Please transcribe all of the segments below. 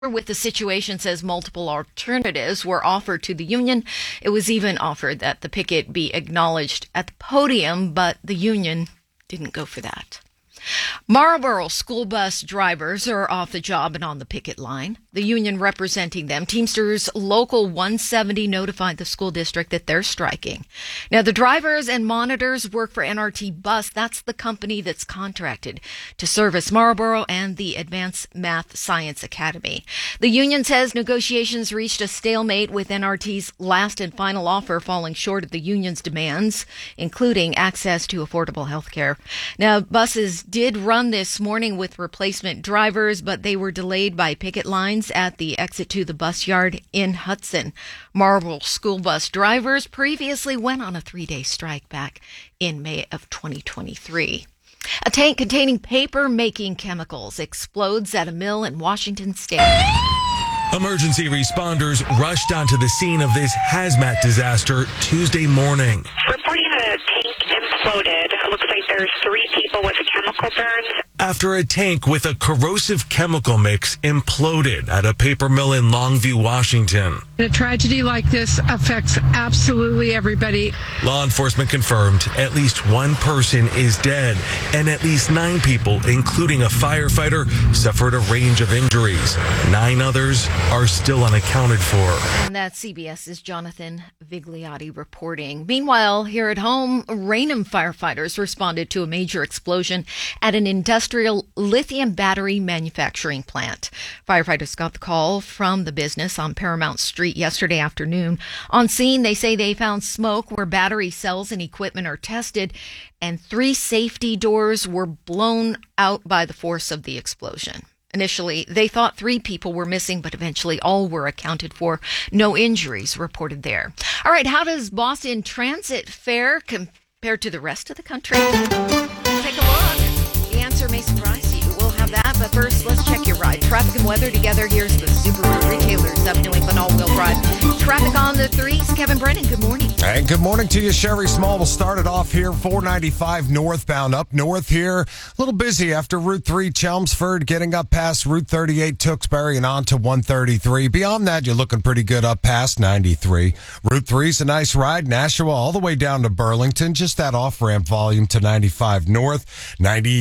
with the situation says multiple alternatives were offered to the union. It was even offered that the picket be acknowledged at the podium, but the union didn't go for that. Marlboro school bus drivers are off the job and on the picket line. The union representing them, Teamsters Local 170, notified the school district that they're striking. Now, the drivers and monitors work for NRT Bus. That's the company that's contracted to service Marlboro and the Advanced Math Science Academy. The union says negotiations reached a stalemate with NRT's last and final offer falling short of the union's demands, including access to affordable health care. Now, buses did run this morning with replacement drivers, but they were delayed by picket lines at the exit to the bus yard in Hudson. Marlboro school bus drivers previously went on a 3-day strike back in May of 2023. A tank containing paper-making chemicals explodes at a mill in Washington State. Emergency responders rushed onto the scene of this hazmat disaster Tuesday morning. Reporting a tank imploded. It looks like there's 3 people with chemical burns. After a tank with a corrosive chemical mix imploded at a paper mill in Longview, Washington. A tragedy like this affects absolutely everybody. Law enforcement confirmed at least 1 person is dead and at least 9 people, including a firefighter, suffered a range of injuries. 9 others are still unaccounted for. And that's CBS's Jonathan Vigliotti reporting. Meanwhile, here at home, Raynham firefighters responded to a major explosion at an industrial lithium battery manufacturing plant. Firefighters got the call from the business on Paramount Street yesterday afternoon. On scene, they say they found smoke where battery cells and equipment are tested, and 3 safety doors were blown out by the force of the explosion. Initially, they thought 3 people were missing, but eventually all were accounted for. No injuries reported there. All right, how does Boston Transit fare compared to the rest of the country? Take a look. The answer may surprise you. We'll have that, but first, let's check your ride. Traffic and weather together. Here's the Subaru Retailers of New England all-wheel drive. Traffic on the 3s. Kevin Brennan, good morning. And good morning to you, Sherry Small. We'll start it off here, 495 northbound. Up north here, a little busy after Route 3 Chelmsford, getting up past Route 38 Tewksbury and on to 133. Beyond that, you're looking pretty good up past 93. Route 3's a nice ride. Nashua all the way down to Burlington, just that off-ramp volume to 95 north,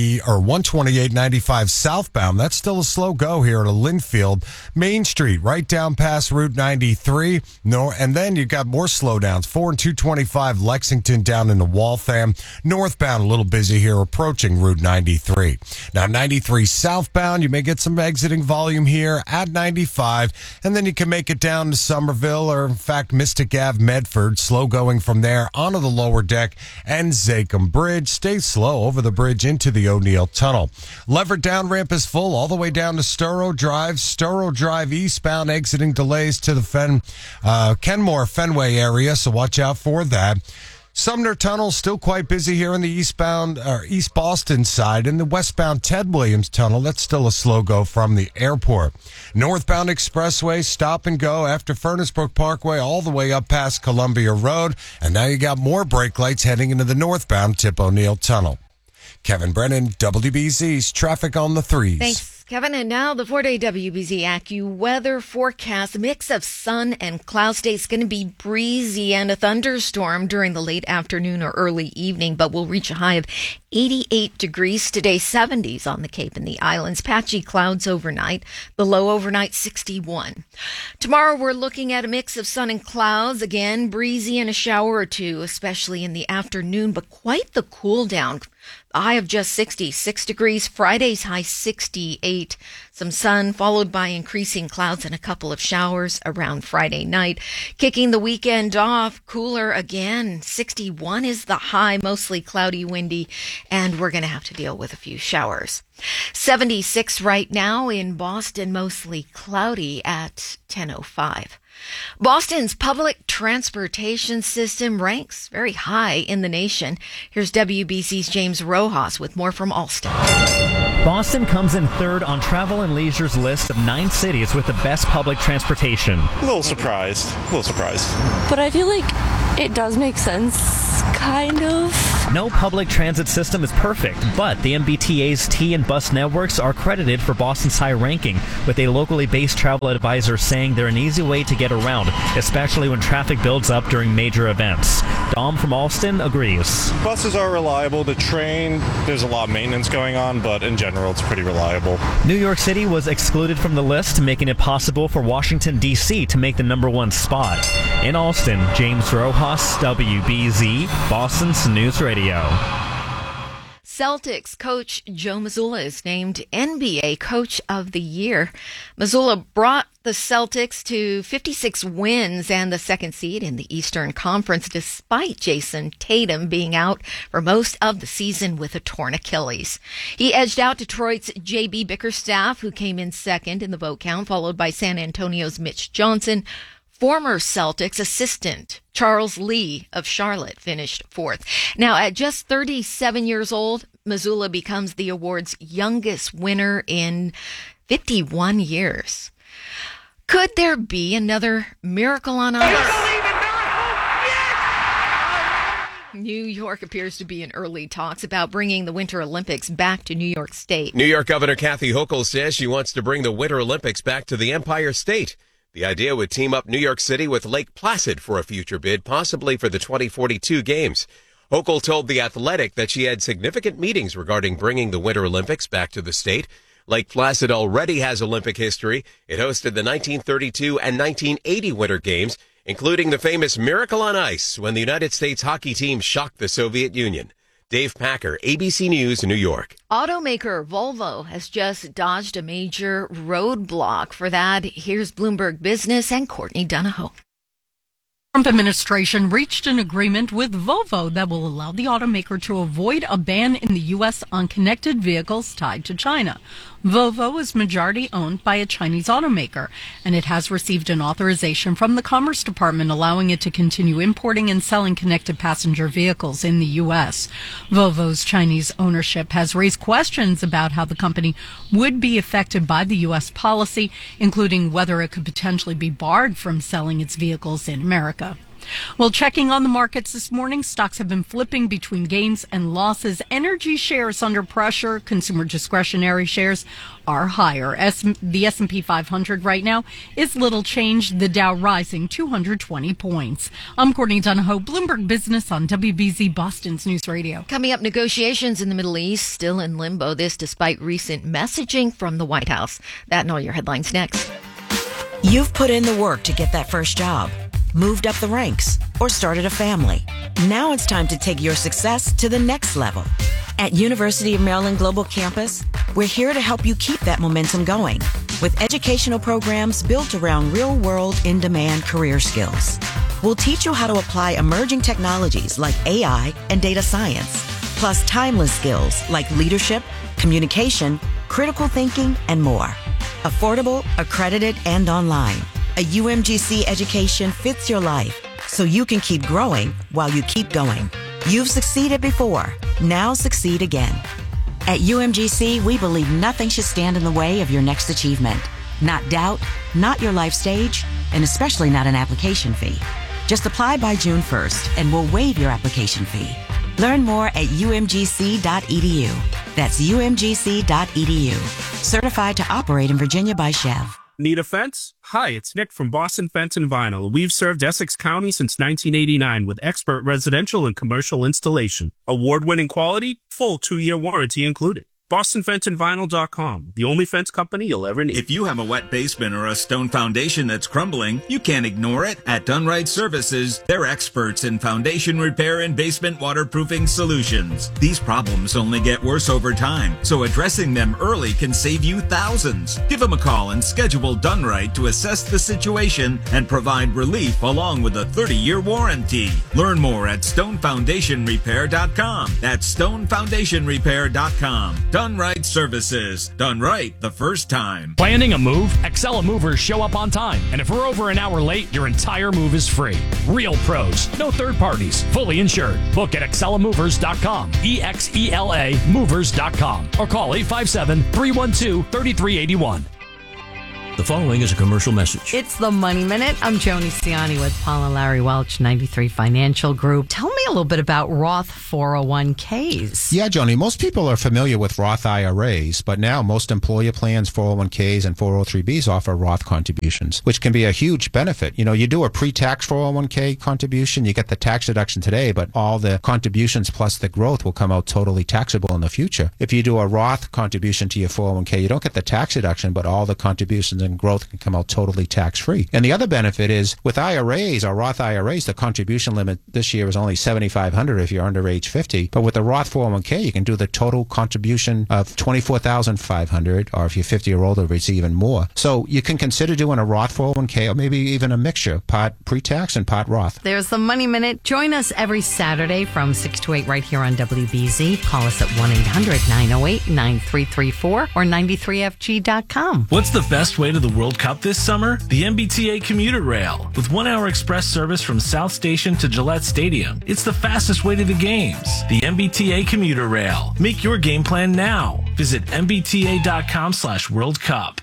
128, 95 southbound. That's still a slow go here at a Linfield. Main Street, right down past Route 93. No, and then you got more slowdowns. 4 and 225 Lexington down into Waltham. Northbound, a little busy here, approaching Route 93. Now, 93 southbound, you may get some exiting volume here at 95, and then you can make it down to Somerville, or in fact, Mystic Ave, Medford. Slow going from there onto the lower deck and Zachem Bridge. Stay slow over the bridge into the O'Neill Tunnel. Leverett down ramp is full all the way down to Storrow Drive. Storrow Drive eastbound, exiting delays to the Kenmore Fenway area, so watch out for that. Sumner Tunnel still quite busy here in the eastbound or East Boston side. In the westbound Ted Williams Tunnel, that's still a slow go from the airport. Northbound Expressway, stop and go after Furnace Brook Parkway all the way up past Columbia Road. And now you got more brake lights heading into the northbound Tip O'Neill Tunnel. Kevin Brennan, WBZ's Traffic on the 3s. Thanks, Kevin. And now the 4-day WBZ AccuWeather forecast. A mix of sun and clouds today. It's going to be breezy and a thunderstorm during the late afternoon or early evening, but we'll reach a high of 88 degrees today, 70s on the Cape and the Islands. Patchy clouds overnight. The low overnight, 61. Tomorrow, we're looking at a mix of sun and clouds. Again, breezy and a shower or two, especially in the afternoon, but quite the cool down. A high of just 66 degrees. Friday's high 68. Some sun followed by increasing clouds and a couple of showers around Friday night. Kicking the weekend off, cooler again. 61 is the high, mostly cloudy, windy, and we're going to have to deal with a few showers. 76 right now in Boston, mostly cloudy at 10:05. Boston's public transportation system ranks very high in the nation. Here's WBC's James Rojas with more from Alston. Boston comes in third on Travel and Leisure's list of 9 cities with the best public transportation. A little surprised. But I feel like it does make sense, kind of. No public transit system is perfect, but the MBTA's T and bus networks are credited for Boston's high ranking, with a locally based travel advisor saying they're an easy way to get around, especially when traffic builds up during major events. Dom from Alston agrees. Buses are reliable. The train, there's a lot of maintenance going on, but in general, it's pretty reliable. New York City was excluded from the list, making it possible for Washington, D.C. to make the #1 spot. In Alston, James Rojas, WBZ, Boston's News Radio. Celtics coach Joe Mazzulla is named NBA Coach of the Year. Mazzulla brought the Celtics to 56 wins and the second seed in the Eastern Conference, despite Jason Tatum being out for most of the season with a torn Achilles. He edged out Detroit's J.B. Bickerstaff, who came in second in the vote count, followed by San Antonio's Mitch Johnson. Former Celtics assistant Charles Lee of Charlotte finished fourth. Now, at just 37 years old, Mazzulla becomes the award's youngest winner in 51 years. Could there be another miracle on ice? New York appears to be in early talks about bringing the Winter Olympics back to New York State. New York Governor Kathy Hochul says she wants to bring the Winter Olympics back to the Empire State. The idea would team up New York City with Lake Placid for a future bid, possibly for the 2042 Games. Hochul told The Athletic that she had significant meetings regarding bringing the Winter Olympics back to the state. Lake Placid already has Olympic history. It hosted the 1932 and 1980 Winter Games, including the famous Miracle on Ice when the United States hockey team shocked the Soviet Union. Dave Packer, ABC News, New York. Automaker Volvo has just dodged a major roadblock. For that, here's Bloomberg Business and Courtney Donahoe. Trump administration reached an agreement with Volvo that will allow the automaker to avoid a ban in the U.S. on connected vehicles tied to China. Volvo is majority owned by a Chinese automaker, and it has received an authorization from the Commerce Department allowing it to continue importing and selling connected passenger vehicles in the U.S. Volvo's Chinese ownership has raised questions about how the company would be affected by the U.S. policy, including whether it could potentially be barred from selling its vehicles in America. Well, checking on the markets this morning, stocks have been flipping between gains and losses. Energy shares under pressure. Consumer discretionary shares are higher. The S&P 500 right now is little changed. The Dow rising 220 points. I'm Courtney Donahoe, Bloomberg Business on WBZ Boston's News Radio. Coming up, negotiations in the Middle East still in limbo. This despite recent messaging from the White House. That and all your headlines next. You've put in the work to get that first job, moved up the ranks, or started a family. Now it's time to take your success to the next level. At University of Maryland Global Campus, we're here to help you keep that momentum going with educational programs built around real-world, in-demand career skills. We'll teach you how to apply emerging technologies like AI and data science, plus timeless skills like leadership, communication, critical thinking, and more. Affordable, accredited, and online. A UMGC education fits your life so you can keep growing while you keep going. You've succeeded before. Now succeed again. At UMGC, we believe nothing should stand in the way of your next achievement. Not doubt, not your life stage, and especially not an application fee. Just apply by June 1st and we'll waive your application fee. Learn more at umgc.edu. That's umgc.edu. Certified to operate in Virginia by Chev. Need a fence? Hi, it's Nick from Boston Fence and Vinyl. We've served Essex County since 1989 with expert residential and commercial installation. Award-winning quality, full 2-year warranty included. BostonFenceandVinyl.com, the only fence company you'll ever need. If you have a wet basement or a stone foundation that's crumbling, you can't ignore it. At Dunright Services, they're experts in foundation repair and basement waterproofing solutions. These problems only get worse over time, so addressing them early can save you thousands. Give them a call and schedule Dunright to assess the situation and provide relief along with a 30-year warranty. Learn more at StoneFoundationRepair.com. That's StoneFoundationRepair.com. Dunright Services. Done right the first time. Planning a move? Excella Movers show up on time. And if we're over an hour late, your entire move is free. Real pros. No third parties. Fully insured. Book at ExcellaMovers.com. EXELA Movers.com. Or call 857-312-3381. The following is a commercial message. It's the Money Minute. I'm Joni Ciani with Paul and Larry Welch, 93 Financial Group. Tell me a little bit about Roth 401ks. Yeah, Joni, most people are familiar with Roth IRAs, but now most employer plans, 401ks, and 403bs offer Roth contributions, which can be a huge benefit. You know, you do a pre-tax 401k contribution, you get the tax deduction today, but all the contributions plus the growth will come out totally taxable in the future. If you do a Roth contribution to your 401k, you don't get the tax deduction, but all the contributions and growth can come out totally tax-free. And the other benefit is with IRAs or Roth IRAs, the contribution limit this year is only $7,500 if you're under age 50. But with the Roth 401k, you can do the total contribution of $24,500, or if you're 50 or older, it's even more. So you can consider doing a Roth 401k or maybe even a mixture, part pre-tax and part Roth. There's the Money Minute. Join us every Saturday from 6 to 8 right here on WBZ. Call us at 1-800-908-9334 or 93FG.com. What's the best way to the World Cup this summer? The MBTA commuter rail. With 1-hour express service from South Station to Gillette Stadium, it's the fastest way to the games. The MBTA commuter rail. Make your game plan now. Visit mbta.com/World Cup.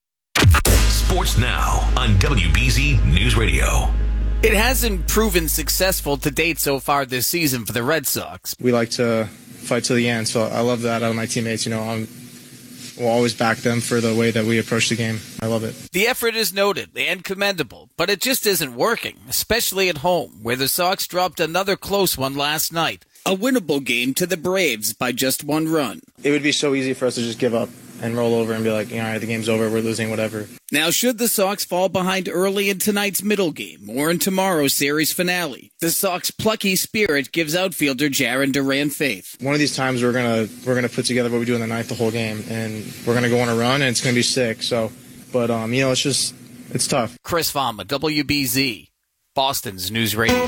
Sports Now on WBZ News Radio. It hasn't proven successful to date so far this season for the Red Sox. We like to fight to the end, so I love that out of my teammates. You know, we'll always back them for the way that we approach the game. I love it. The effort is noted and commendable, but it just isn't working, especially at home, where the Sox dropped another close one last night. A winnable game to the Braves by just 1 run. It would be so easy for us to just give up and roll over and be like, all right, the game's over, we're losing, whatever. Now, should the Sox fall behind early in tonight's middle game or in tomorrow's series finale, the Sox' plucky spirit gives outfielder Jarren Duran faith. One of these times we're gonna put together what we do in the ninth the whole game, and we're gonna go on a run, and it's gonna be sick. So, but you know, it's tough. Chris Fama, WBZ, Boston's News Radio.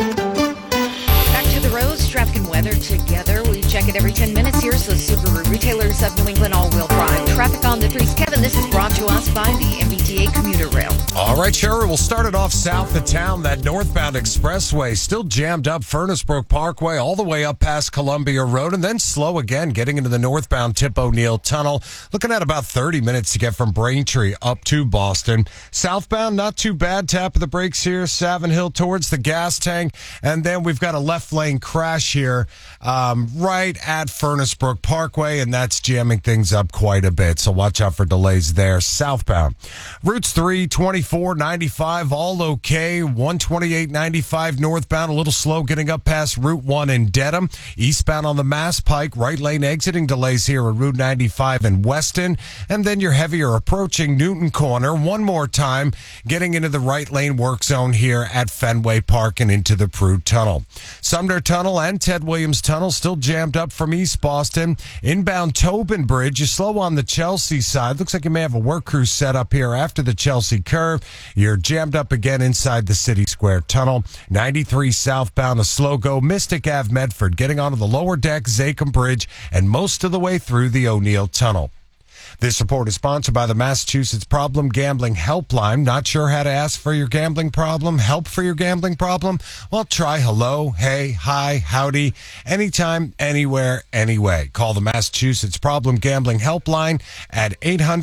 Back to the roads, traffic and weather together. We check it every 10 minutes. Here's the Subaru Retailers of New England all-wheel drive. Traffic on the trees. Kevin, this is brought to us by the MBTA commuter rail. All right, Sherry, we'll start it off south of town. That northbound expressway still jammed up Furnace Brook Parkway all the way up past Columbia Road, and then slow again getting into the northbound Tip O'Neill Tunnel. Looking at about 30 minutes to get from Braintree up to Boston. Southbound, not too bad. Tap of the brakes here. Savin Hill towards the gas tank. And then we've got a left lane crash here right at Furnace Brook Parkway, and that's jamming things up quite a bit. So watch out for delays there. Southbound. Routes 3, 24, 95, all okay. 128, 95 northbound, a little slow getting up past Route 1 in Dedham. Eastbound on the Mass Pike, right lane exiting delays here at Route 95 in Weston. And then you're heavier approaching Newton Corner. One more time, getting into the right lane work zone here at Fenway Park and into the Prude Tunnel. Sumner Tunnel and Ted Williams Tunnel still jammed up from East Boston. Inbound Tobin Bridge, you're slow on the Chelsea side. Looks like you may have a work crew set up here after the Chelsea curve. You're jammed up again inside the City Square Tunnel. 93 southbound, a slow go. Mystic Ave Medford, getting onto the lower deck, Zachem Bridge, and most of the way through the O'Neill Tunnel. This report is sponsored by the Massachusetts Problem Gambling Helpline. Not sure how to ask for your gambling problem? Help for your gambling problem? Well, try hello, hey, hi, howdy, anytime, anywhere, anyway. Call the Massachusetts Problem Gambling Helpline at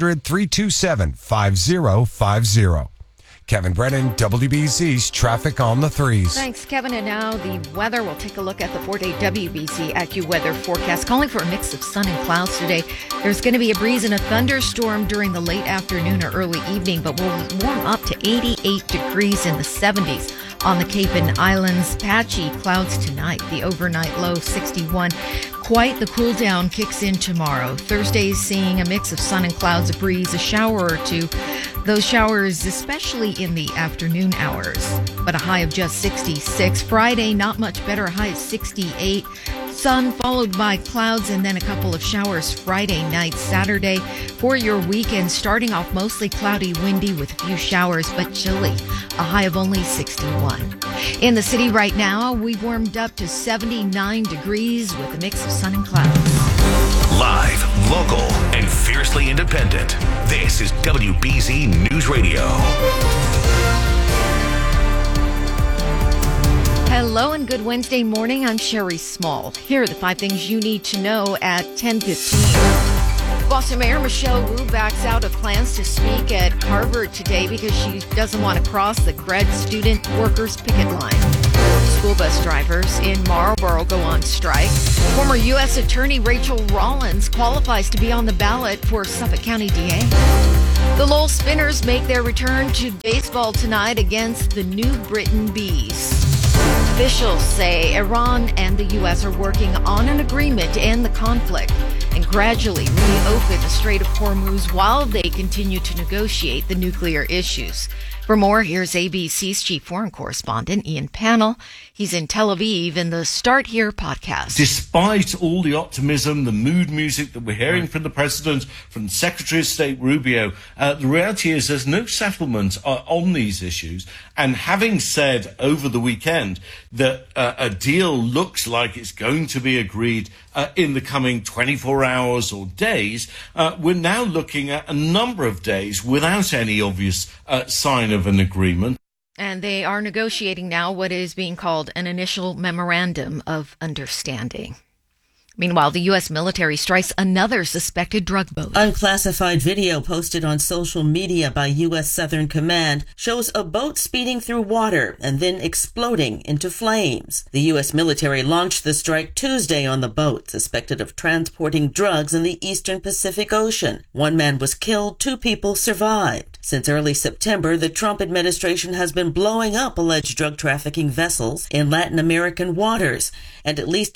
800-327-5050. Kevin Brennan, WBZ's Traffic on the Threes. Thanks, Kevin. And now the weather. We'll take a look at the 4-day WBZ AccuWeather forecast, calling for a mix of sun and clouds today. There's going to be a breeze and a thunderstorm during the late afternoon or early evening, but we'll warm up to 88 degrees in the 70s. On the Cape and Islands, patchy clouds tonight. The overnight low 61. Quite the cool down kicks in tomorrow. Thursday is seeing a mix of sun and clouds, a breeze, a shower or two. Those showers especially in the afternoon hours, but a high of just 66. Friday, not much better, a high of 68. Sun followed by clouds and then a couple of showers Friday night. Saturday for your weekend, starting off mostly cloudy, windy with a few showers, but chilly. A high of only 61. In the city right now, we've warmed up to 79 degrees with a mix of sun and clouds. Live, local, and fiercely independent. This is WBZ News Radio. Hello and good Wednesday morning. I'm Sherry Small. Here are the 5 things you need to know at 10:15. Boston Mayor Michelle Wu backs out of plans to speak at Harvard today because she doesn't want to cross the grad student workers picket line. School bus drivers in Marlboro go on strike. Former U.S. Attorney Rachel Rollins qualifies to be on the ballot for Suffolk County DA. The Lowell Spinners make their return to baseball tonight against the New Britain Bees. Officials say Iran and the U.S. are working on an agreement to end the conflict and gradually reopen the Strait of Hormuz while they continue to negotiate the nuclear issues. For more, here's ABC's chief foreign correspondent, Ian Pannell. He's in Tel Aviv in the Start Here podcast. Despite all the optimism, the mood music that we're hearing from the president, from Secretary of State Rubio, the reality is there's no settlement on these issues. And having said over the weekend that a deal looks like it's going to be agreed in the coming 24 hours or days, we're now looking at a number of days without any obvious sign of an agreement. And they are negotiating now what is being called an initial memorandum of understanding. Meanwhile, the U.S. military strikes another suspected drug boat. Unclassified video posted on social media by U.S. Southern Command shows a boat speeding through water and then exploding into flames. The U.S. military launched the strike Tuesday on the boat, suspected of transporting drugs in the eastern Pacific Ocean. One man was killed, 2 people survived. Since early September, the Trump administration has been blowing up alleged drug trafficking vessels in Latin American waters, and at least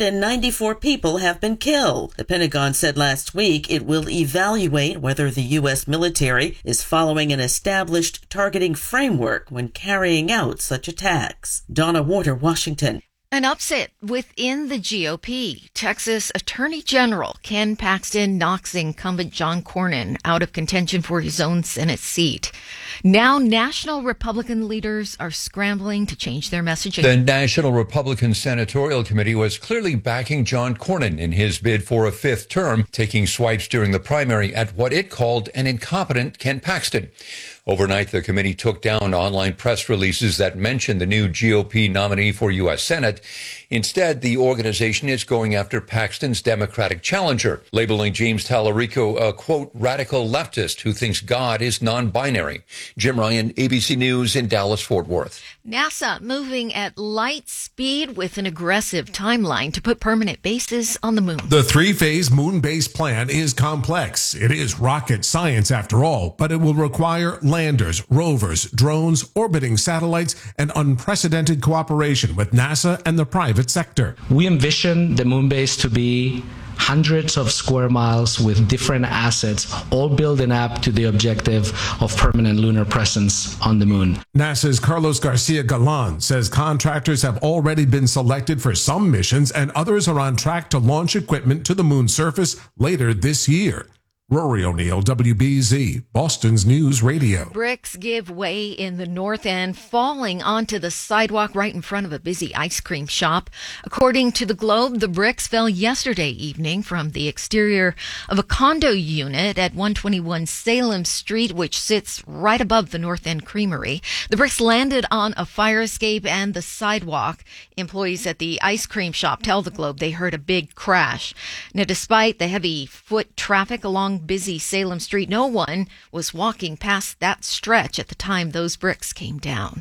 194 people have been killed. The Pentagon said last week it will evaluate whether the U.S. military is following an established targeting framework when carrying out such attacks. Donna Warder, Washington. An upset within the GOP. Texas Attorney General Ken Paxton knocks incumbent John Cornyn out of contention for his own Senate seat. Now, national Republican leaders are scrambling to change their messaging. The National Republican Senatorial Committee was clearly backing John Cornyn in his bid for a 5th term, taking swipes during the primary at what it called an incompetent Ken Paxton. Overnight, the committee took down online press releases that mentioned the new GOP nominee for U.S. Senate. Instead, the organization is going after Paxton's Democratic challenger, labeling James Tallarico a, quote, radical leftist who thinks God is non-binary. Jim Ryan, ABC News in Dallas-Fort Worth. NASA moving at light speed with an aggressive timeline to put permanent bases on the moon. The 3-phase moon base plan is complex. It is rocket science after all, but it will require landers, rovers, drones, orbiting satellites, and unprecedented cooperation with NASA and the private sector. We envision the moon base to be hundreds of square miles with different assets, all building up to the objective of permanent lunar presence on the moon. NASA's Carlos Garcia Galan says contractors have already been selected for some missions and others are on track to launch equipment to the moon's surface later this year. Rory O'Neill, WBZ, Boston's News Radio. Bricks give way in the north end, falling onto the sidewalk right in front of a busy ice cream shop. According to the Globe, the bricks fell yesterday evening from the exterior of a condo unit at 121 Salem Street, which sits right above the North End Creamery. The bricks landed on a fire escape and the sidewalk. Employees at the ice cream shop tell the Globe they heard a big crash. Now, despite the heavy foot traffic along busy Salem Street, no one was walking past that stretch at the time those bricks came down.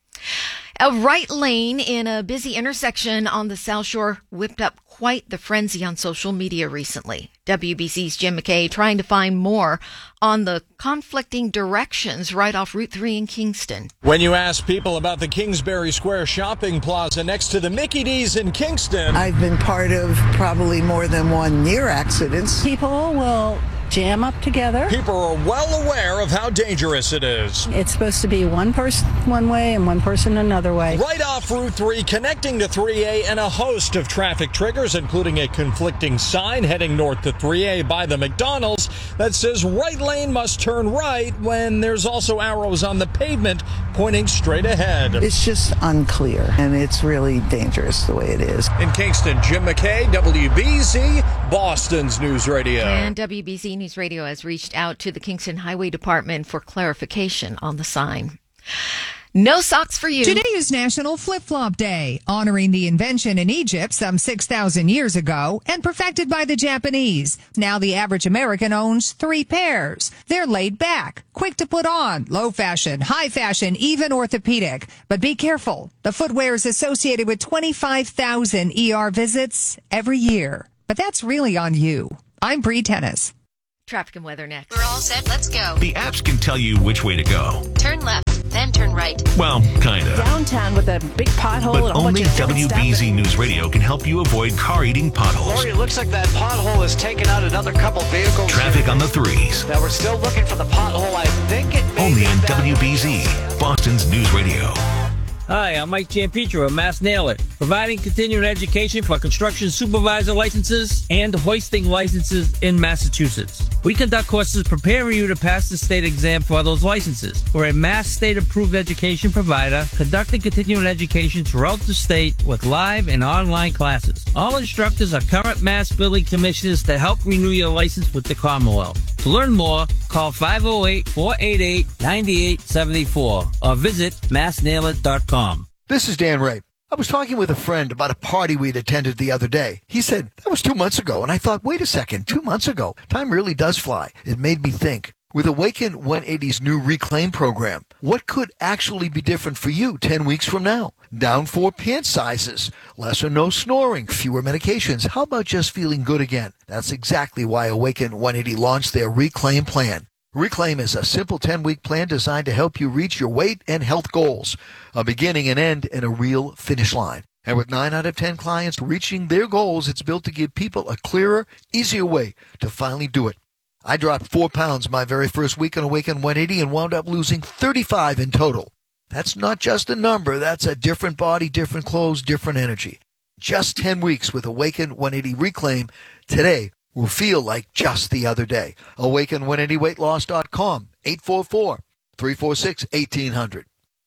A right lane in a busy intersection on the South Shore whipped up quite the frenzy on social media recently. WBC's Jim McKay trying to find more on the conflicting directions right off Route 3 in Kingston. When you ask people about the Kingsbury Square shopping plaza next to the Mickey D's in Kingston, I've been part of probably more than one near accidents. People will jam up together. People are well aware of how dangerous it is. It's supposed to be one person one way and one person another way. Right off Route 3, connecting to 3A, and a host of traffic triggers, including a conflicting sign heading north to 3A by the McDonald's that says right lane must turn right, when there's also arrows on the pavement pointing straight ahead. It's just unclear, and it's really dangerous the way it is. In Kingston, Jim McKay, WBZ, Boston's News Radio. And WBZ News Radio has reached out to the Kingston Highway Department for clarification on the sign. No socks for you. Today is National Flip-Flop Day, honoring the invention in Egypt some 6,000 years ago and perfected by the Japanese. Now the average American owns 3 pairs. They're laid back, quick to put on, low fashion, high fashion, even orthopedic. But be careful. The footwear is associated with 25,000 ER visits every year. But that's really on you. I'm Bree Tennis. Traffic and weather next. We're all set. Let's go. The apps can tell you which way to go. Turn left, then turn right. Well, kind of. Downtown with a big pothole. But only WBZ News Radio can help you avoid car-eating potholes. Lori, it looks like that pothole has taken out another couple vehicles. Traffic on the 3s. Now, we're still looking for the pothole. I think it may only on WBZ, Boston's News Radio. Hi, I'm Mike Giampietro of Mass Nail It, providing continuing education for construction supervisor licenses and hoisting licenses in Massachusetts. We conduct courses preparing you to pass the state exam for those licenses. We're a Mass state-approved education provider conducting continuing education throughout the state with live and online classes. All instructors are current Mass building commissioners to help renew your license with the Commonwealth. To learn more, call 508-488-9874 or visit massnailit.com. This is Dan Ray. I was talking with a friend about a party we'd attended the other day. He said, that was 2 months ago. And I thought, wait a second, 2 months ago? Time really does fly. It made me think. With Awaken 180's new Reclaim program, what could actually be different for you 10 weeks from now? Down 4 pant sizes, less or no snoring, fewer medications. How about just feeling good again? That's exactly why Awaken 180 launched their Reclaim plan. Reclaim is a simple 10-week plan designed to help you reach your weight and health goals, a beginning and end and a real finish line. And with 9 out of 10 clients reaching their goals, it's built to give people a clearer, easier way to finally do it. I dropped 4 pounds my very first week on Awaken 180 and wound up losing 35 in total. That's not just a number. That's a different body, different clothes, different energy. Just 10 weeks with Awaken 180 Reclaim today will feel like just the other day. Awaken180weightloss.com, 844-346-1800.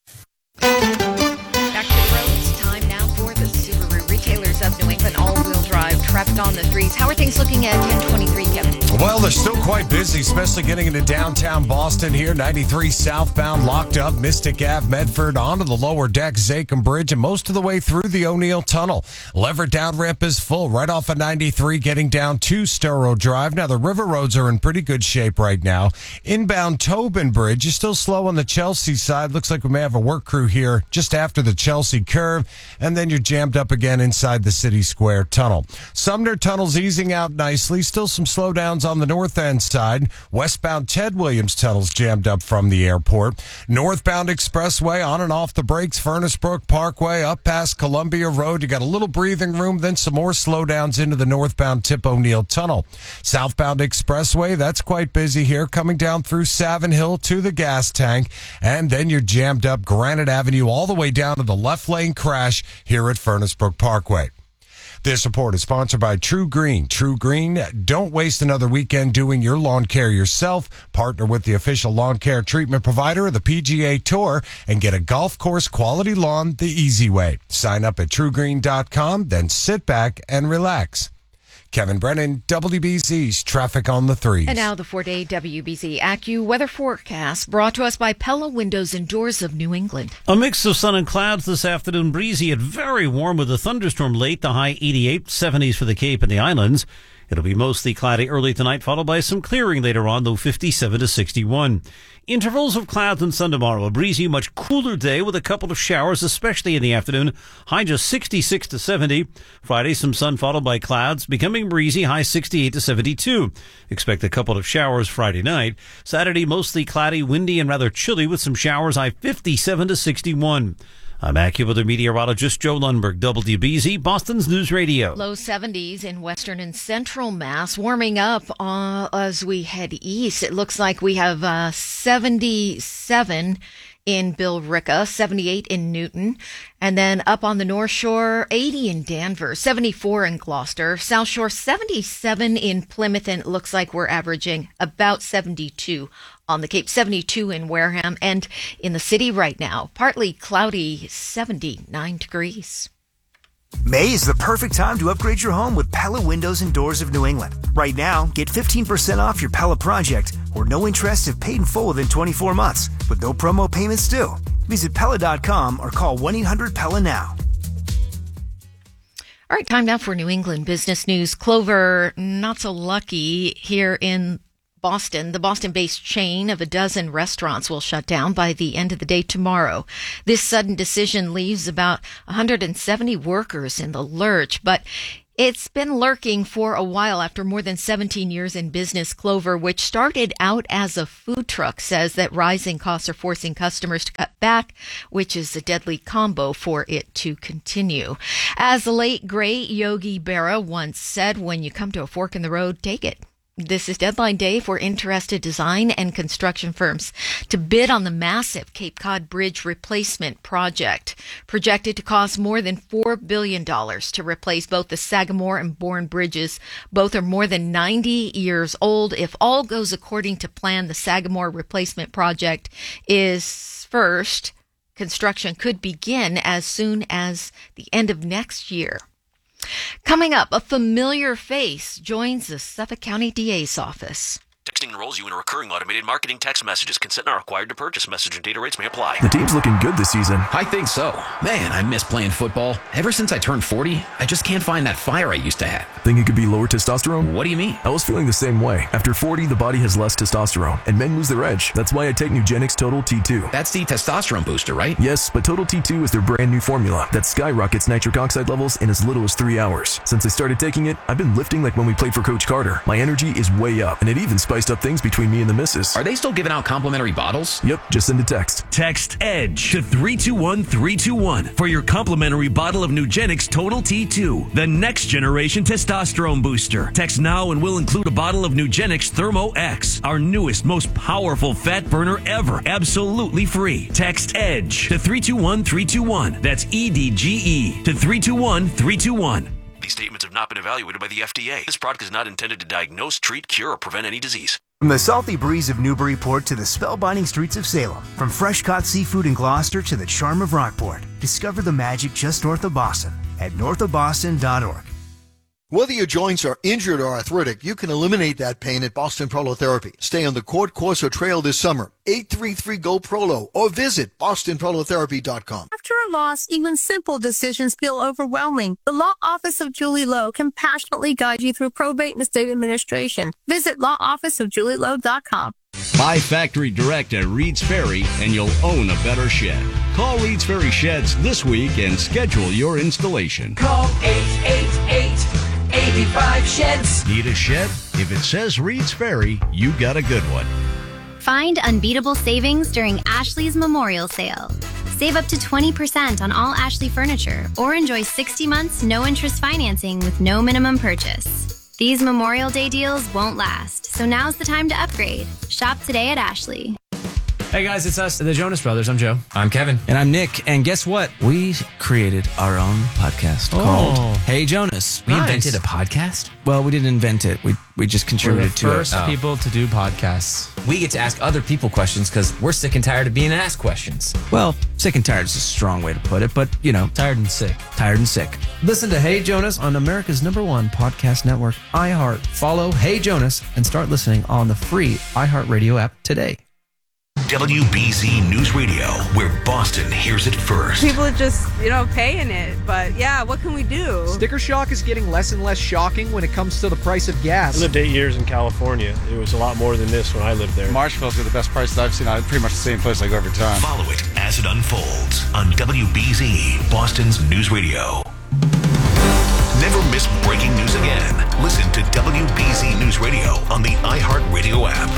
Back to the roads. Time now for the Subaru Retailers of New England all-wheel drive. Traffic on the 3s. How are things looking at 1023, Kevin? Well, they're still quite busy, especially getting into downtown Boston here. 93 southbound locked up, Mystic Ave, Medford, onto the lower deck, Zachem Bridge, and most of the way through the O'Neill Tunnel. Leverett down ramp is full right off of 93, getting down to Storrow Drive. Now, the river roads are in pretty good shape right now. Inbound Tobin Bridge is still slow on the Chelsea side. Looks like we may have a work crew here just after the Chelsea curve, and then you're jammed up again inside the City Square Tunnel. Sumner Tunnel's easing out nicely. Still some slowdowns on the north end side. Westbound Ted Williams Tunnel's jammed up from the airport. Northbound Expressway on and off the brakes. Furnace Brook Parkway up past Columbia Road. You got a little breathing room, then some more slowdowns into the northbound Tip O'Neill Tunnel. Southbound Expressway, that's quite busy here, coming down through Savin Hill to the gas tank. And then you're jammed up Granite Avenue all the way down to the left lane crash here at Furnace Brook Parkway. This report is sponsored by True Green. True Green, don't waste another weekend doing your lawn care yourself. Partner with the official lawn care treatment provider of the PGA Tour and get a golf course quality lawn the easy way. Sign up at truegreen.com, then sit back and relax. Kevin Brennan, WBZ's Traffic on the 3s. And now the 4-day WBZ AccuWeather forecast brought to us by Pella Windows and Doors of New England. A mix of sun and clouds this afternoon, breezy and very warm with a thunderstorm late, the high 88, 70s for the Cape and the Islands. It'll be mostly cloudy early tonight, followed by some clearing later on, though 57 to 61. Intervals of clouds and sun tomorrow. A breezy, much cooler day with a couple of showers, especially in the afternoon. High just 66 to 70. Friday, some sun followed by clouds, becoming breezy, high 68 to 72. Expect a couple of showers Friday night. Saturday, mostly cloudy, windy, and rather chilly with some showers, high 57 to 61. I'm AccuWeather meteorologist Joe Lundberg, WBZ, Boston's News Radio. Low 70s in western and central Mass, warming up as we head east. It looks like we have 77 in Billerica, 78 in Newton, and then up on the North Shore, 80 in Danvers, 74 in Gloucester, South Shore, 77 in Plymouth, and it looks like we're averaging about 72 on the Cape, 72 in Wareham, and in the city right now, partly cloudy, 79 degrees. May is the perfect time to upgrade your home with Pella Windows and Doors of New England. Right now, get 15% off your Pella project or no interest if paid in full within 24 months with no promo payments due. Visit Pella.com or call 1-800-PELLA now. All right, time now for New England business news. Clover, not so lucky here in Boston. The Boston-based chain of a dozen restaurants will shut down by the end of the day tomorrow. This sudden decision leaves about 170 workers in the lurch, but it's been lurking for a while. After more than 17 years in business, Clover, which started out as a food truck, says that rising costs are forcing customers to cut back, which is a deadly combo for it to continue. As the late great Yogi Berra once said, when you come to a fork in the road, take it. This is deadline day for interested design and construction firms to bid on the massive Cape Cod Bridge replacement project, projected to cost more than $4 billion to replace both the Sagamore and Bourne bridges. Both are more than 90 years old. If all goes according to plan, the Sagamore replacement project is first. Construction could begin as soon as the end of next year. Coming up, a familiar face joins the Suffolk County DA's office. Texting enrolls you in a recurring automated marketing text messages. Consent not required to purchase. Message and data rates may apply. The team's looking good this season. I think so. Man, I miss playing football. Ever since I turned 40, I just can't find that fire I used to have. Think it could be lower testosterone? What do you mean? I was feeling the same way. After 40, the body has less testosterone, and men lose their edge. That's why I take Nugenix Total T2. That's the testosterone booster, right? Yes, but Total T2 is their brand new formula that skyrockets nitric oxide levels in as little as 3 hours. Since I started taking it, I've been lifting like when we played for Coach Carter. My energy is way up, and it even spiced up things between me and the missus. Are they still giving out complimentary bottles? Yep, just send a text. Text EDGE to 321-321 for your complimentary bottle of Nugenix Total T2, the next generation testosterone booster. Text now and we'll include a bottle of Nugenix Thermo X, our newest, most powerful fat burner ever, absolutely free. Text EDGE to 321-321. That's EDGE to 321-321. These statements have not been evaluated by the FDA. This product is not intended to diagnose, treat, cure, or prevent any disease. From the salty breeze of Newburyport to the spellbinding streets of Salem, from fresh-caught seafood in Gloucester to the charm of Rockport, discover the magic just north of Boston at northofboston.org. Whether your joints are injured or arthritic, you can eliminate that pain at Boston Prolotherapy. Stay on the court course or trail this summer. 833-GO-PROLO or visit bostonprolotherapy.com. After a loss, even simple decisions feel overwhelming. The Law Office of Julie Lowe can passionately guide you through probate and estate administration. Visit lawofficeofjulielowe.com. Buy factory direct at Reed's Ferry and you'll own a better shed. Call Reed's Ferry Sheds this week and schedule your installation. Call 888-85-SHEDS. Need a shed? If it says Reed's Ferry, you got a good one. Find unbeatable savings during Ashley's Memorial Sale. Save up to 20% on all Ashley furniture or enjoy 60 months no-interest financing with no minimum purchase. These Memorial Day deals won't last, so now's the time to upgrade. Shop today at Ashley. Hey guys, it's us, the Jonas Brothers. I'm Joe. I'm Kevin. And I'm Nick. And guess what? We created our own podcast called Hey Jonas. We invented a podcast? Well, we didn't invent it. We just contributed to it. We're the first people to do podcasts. We get to ask other people questions because we're sick and tired of being asked questions. Well, sick and tired is a strong way to put it, but, you know. Tired and sick. Tired and sick. Listen to Hey Jonas on America's #1 podcast network, iHeart. Follow Hey Jonas and start listening on the free iHeartRadio app today. WBZ News Radio, where Boston hears it first. People are just, paying it. But yeah, what can we do? Sticker shock is getting less and less shocking when it comes to the price of gas. I lived 8 years in California. It was a lot more than this when I lived there. Marshall's got the best prices I've seen. Pretty much the same place I go every time. Follow it as it unfolds on WBZ, Boston's News Radio. Never miss breaking news again. Listen to WBZ News Radio on the iHeartRadio app.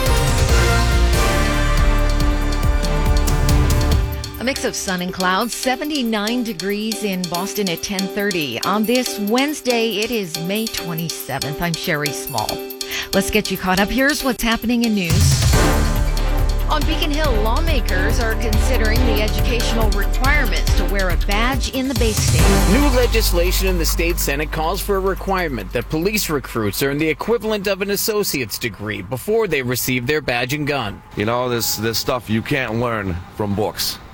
A mix of sun and clouds, 79 degrees in Boston at 10:30. On this Wednesday, it is May 27th. I'm Sherry Small. Let's get you caught up. Here's what's happening in news. On Beacon Hill, lawmakers are considering the educational requirements to wear a badge in the Bay State. New legislation in the state Senate calls for a requirement that police recruits earn the equivalent of an associate's degree before they receive their badge and gun. This stuff you can't learn from books.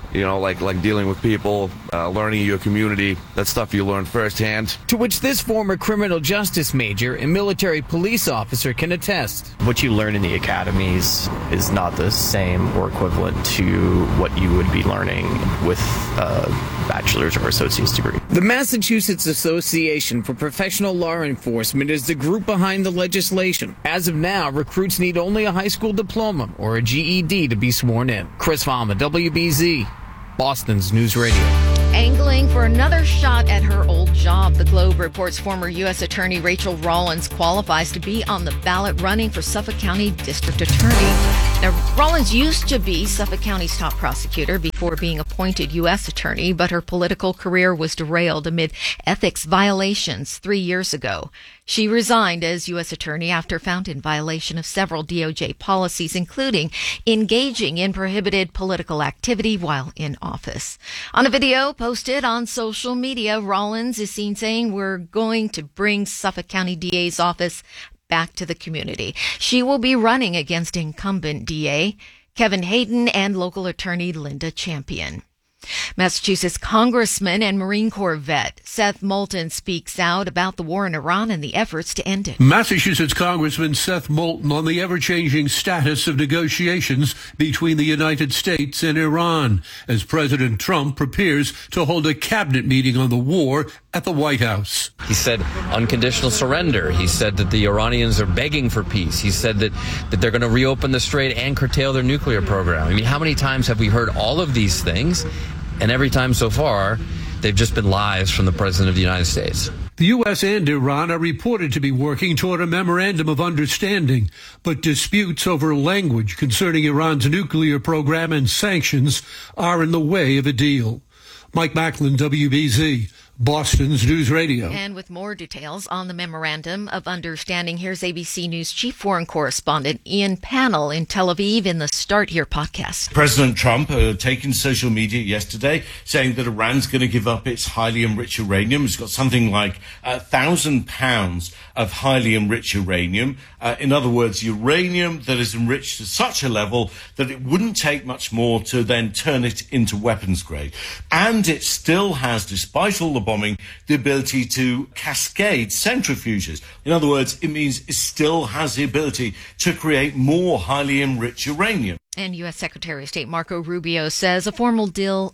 You know, like dealing with people, learning your community. That's stuff you learn firsthand. To which this former criminal justice major and military police officer can attest. What you learn in the academies is not the same or equivalent to what you would be learning with a bachelor's or associate's degree. The Massachusetts Association for Professional Law Enforcement is the group behind the legislation. As of now, recruits need only a high school diploma or a GED to be sworn in. Chris Fama, WBZ, Boston's News Radio. Angling for another shot at her old job, the Globe reports former U.S. Attorney Rachel Rollins qualifies to be on the ballot running for Suffolk County District Attorney. Now, Rollins used to be Suffolk County's top prosecutor before being appointed U.S. Attorney, but her political career was derailed amid ethics violations 3 years ago. She resigned as U.S. Attorney after found in violation of several DOJ policies, including engaging in prohibited political activity while in office. On a video posted on social media, Rollins is seen saying, "We're going to bring Suffolk County DA's office back to the community." She will be running against incumbent DA Kevin Hayden and local attorney Linda Champion. Massachusetts Congressman and Marine Corps vet Seth Moulton speaks out about the war in Iran and the efforts to end it. Massachusetts Congressman Seth Moulton on the ever-changing status of negotiations between the United States and Iran as President Trump prepares to hold a cabinet meeting on the war at the White House. He said unconditional surrender. He said that the Iranians are begging for peace. He said that they're going to reopen the strait and curtail their nuclear program. I mean, how many times have we heard all of these things? And every time so far, they've just been lies from the President of the United States. The U.S. and Iran are reported to be working toward a memorandum of understanding, but disputes over language concerning Iran's nuclear program and sanctions are in the way of a deal. Mike Macklin, WBZ, Boston's News Radio. And with more details on the Memorandum of Understanding, here's ABC News Chief Foreign Correspondent Ian Pannell in Tel Aviv in the Start Here podcast. President Trump taking social media yesterday saying that Iran's going to give up its highly enriched uranium. It's got something like 1,000 pounds of highly enriched uranium. In other words, uranium that is enriched to such a level that it wouldn't take much more to then turn it into weapons grade. And it still has, despite all the bombing, the ability to cascade centrifuges. In other words, it means it still has the ability to create more highly enriched uranium. And U.S. Secretary of State Marco Rubio says a formal deal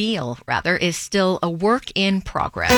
is still a work in progress.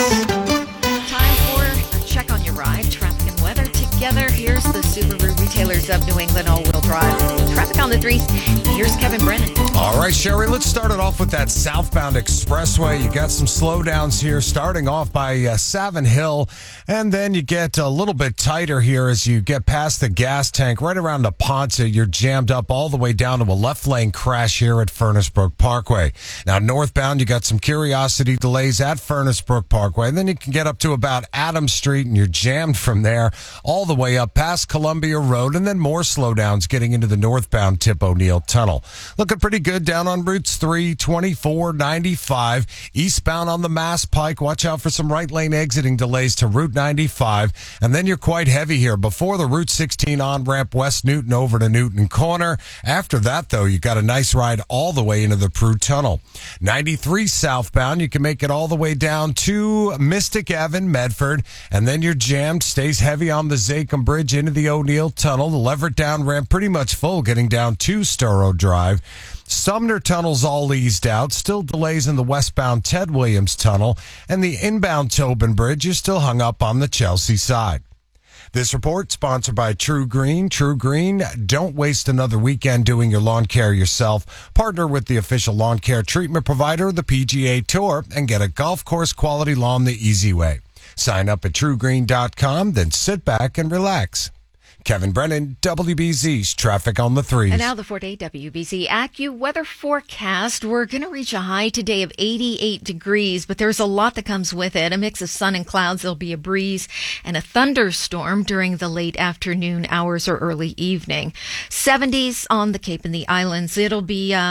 Time for a check on your ride, traffic and weather together. Here's the Subaru Retailers of New England all-wheel drive traffic on the threes. Here's Kevin Brennan. All right, Sherry, let's start it off with that southbound expressway. You got some slowdowns here starting off by Savin Hill, and then you get a little bit tighter here as you get past the gas tank right around the Ponce. You're jammed up all the way down to a left lane crash here at Furnace Brook Parkway. Now, northbound, you got some Curiosity delays at Furnace Brook Parkway, and then you can get up to about Adams Street, and you're jammed from there all the way up past Columbia Road, and then more slowdowns getting into the northbound Tip O'Neill Tunnel. Looking pretty good down on routes 3, 24, 95. Eastbound on the Mass Pike, watch out for some right lane exiting delays to Route 95. And then you're quite heavy here before the Route 16 on-ramp West Newton over to Newton Corner. After that, though, you got a nice ride all the way into the Prue Tunnel. 93 southbound, you can make it all the way down to Mystic Ave in Medford. And then you're jammed, stays heavy on the Zachem Bridge into the O'Neill Tunnel. The Leverett down ramp pretty much full getting down to Storrow Drive. Sumner Tunnel's all eased out. Still delays in the westbound Ted Williams Tunnel. And the inbound Tobin Bridge is still hung up on the Chelsea side. This report sponsored by True Green. True Green, don't waste another weekend doing your lawn care yourself. Partner with the official lawn care treatment provider of the PGA Tour and get a golf course quality lawn the easy way. Sign up at truegreen.com, then sit back and relax. Kevin Brennan, WBZ's Traffic on the Threes. And now the 4-day WBZ AccuWeather forecast. We're going to reach a high today of 88 degrees, but there's a lot that comes with it. A mix of sun and clouds. There'll be a breeze and a thunderstorm during the late afternoon hours or early evening. 70s on the Cape and the Islands. It'll be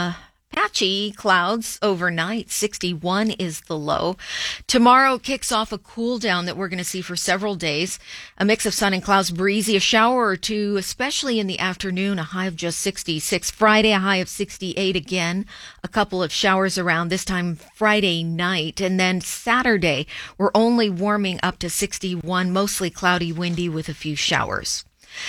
Patchy clouds overnight. 61 is the low. Tomorrow kicks off a cool down that we're going to see for several days. A mix of sun and clouds, breezy, a shower or two, especially in the afternoon, a high of just 66. Friday, a high of 68 again. A couple of showers around, this time Friday night. And then Saturday, we're only warming up to 61, mostly cloudy, windy with a few showers.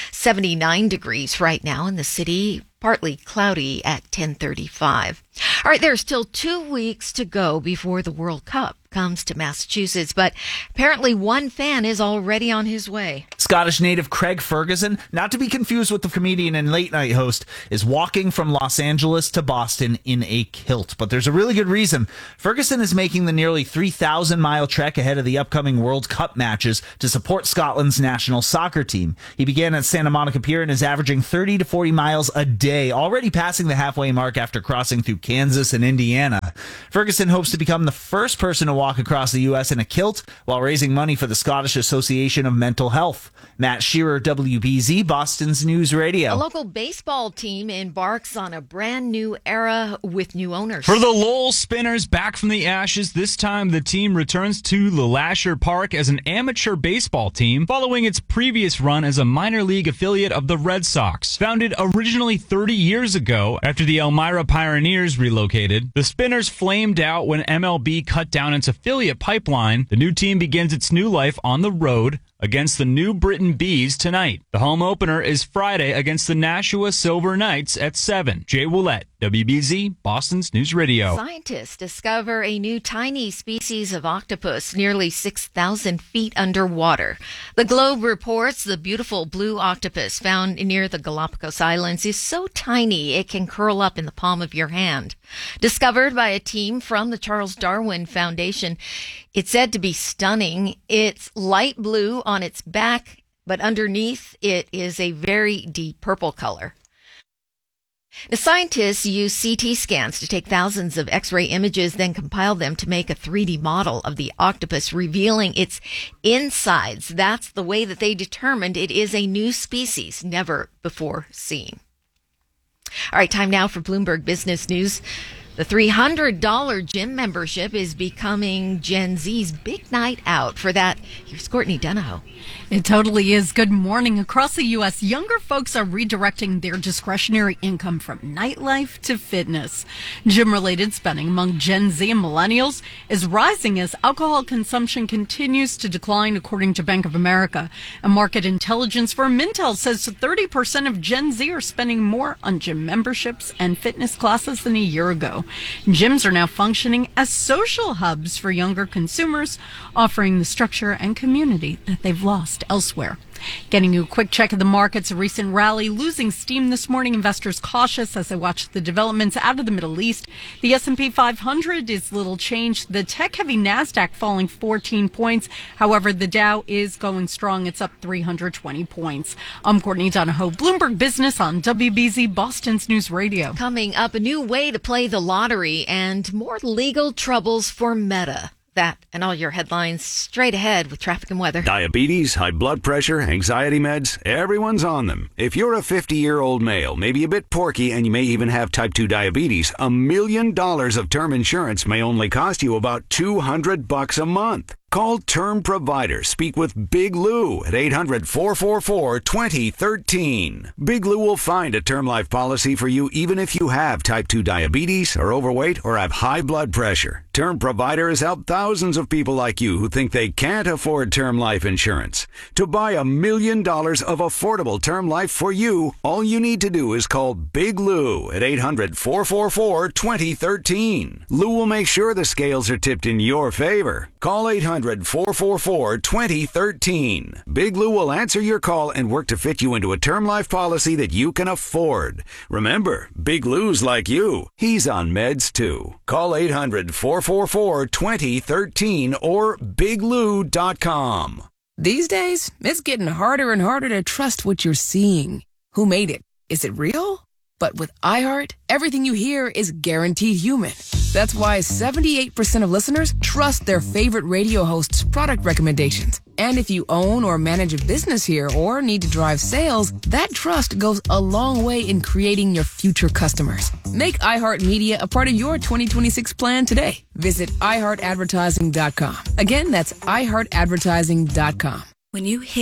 79 degrees right now in the city, partly cloudy at 10:35. All right, there's still 2 weeks to go before the World Cup comes to Massachusetts, but apparently one fan is already on his way. Scottish native Craig Ferguson, not to be confused with the comedian and late-night host, is walking from Los Angeles to Boston in a kilt. But there's a really good reason. Ferguson is making the nearly 3,000-mile trek ahead of the upcoming World Cup matches to support Scotland's national soccer team. He began at Santa Monica Pier and is averaging 30 to 40 miles a day, already passing the halfway mark after crossing through Kansas and Indiana. Ferguson hopes to become the first person to walk across the U.S. in a kilt while raising money for the Scottish Association of Mental Health. Matt Shearer, WBZ, Boston's News Radio. A local baseball team embarks on a brand new era with new owners. For the Lowell Spinners, back from the ashes, this time the team returns to LeLacheur Park as an amateur baseball team following its previous run as a minor league affiliate of the Red Sox. Founded originally 30 years ago after the Elmira Pioneers relocated, the Spinners flamed out when MLB cut down its affiliate pipeline. The new team begins its new life on the road against the New Britain Bees tonight. The home opener is Friday against the Nashua Silver Knights at 7. Jay Willett, WBZ, Boston's News Radio. Scientists discover a new tiny species of octopus nearly 6,000 feet underwater. The Globe reports the beautiful blue octopus found near the Galapagos Islands is so tiny it can curl up in the palm of your hand. Discovered by a team from the Charles Darwin Foundation, it's said to be stunning. It's light blue on its back, but underneath it is a very deep purple color. The scientists use CT scans to take thousands of X-ray images, then compile them to make a 3D model of the octopus, revealing its insides. That's the way that they determined it is a new species, never before seen. All right, time now for Bloomberg Business News. The $300 gym membership is becoming Gen Z's big night out. For that, here's Courtney Donahoe. It totally is. Good morning. Across the U.S., younger folks are redirecting their discretionary income from nightlife to fitness. Gym-related spending among Gen Z and millennials is rising as alcohol consumption continues to decline, according to Bank of America. A market intelligence firm, Mintel, says 30% of Gen Z are spending more on gym memberships and fitness classes than a year ago. Gyms are now functioning as social hubs for younger consumers, offering the structure and community that they've lost elsewhere. Getting you a quick check of the markets, a recent rally losing steam this morning. Investors cautious as they watch the developments out of the Middle East. The S&P 500 is little changed. The tech-heavy NASDAQ falling 14 points. However, the Dow is going strong. It's up 320 points. I'm Courtney Donahoe, Bloomberg Business on WBZ, Boston's News Radio. Coming up, a new way to play the lottery and more legal troubles for Meta. That and all your headlines straight ahead with traffic and weather. Diabetes, high blood pressure, anxiety meds, everyone's on them. If you're a 50-year-old male, maybe a bit porky, and you may even have type 2 diabetes, $1 million of term insurance may only cost you about $200 a month. Call Term Provider. Speak with Big Lou at 800-444-2013. Big Lou will find a term life policy for you even if you have type 2 diabetes, are overweight, or have high blood pressure. Term Provider has helped thousands of people like you who think they can't afford term life insurance. To buy $1 million of affordable term life for you, all you need to do is call Big Lou at 800-444-2013. Lou will make sure the scales are tipped in your favor. Call 800-444-2013. Big Lou will answer your call and work to fit you into a term life policy that you can afford. Remember, Big Lou's like you. He's on meds too. Call 800-444-2013 or biglou.com. These days, it's getting harder and harder to trust what you're seeing. Who made it? Is it real? But with iHeart, everything you hear is guaranteed human. That's why 78% of listeners trust their favorite radio host's product recommendations. And if you own or manage a business here or need to drive sales, that trust goes a long way in creating your future customers. Make iHeartMedia a part of your 2026 plan today. Visit iHeartAdvertising.com. Again, that's iHeartAdvertising.com. When you hit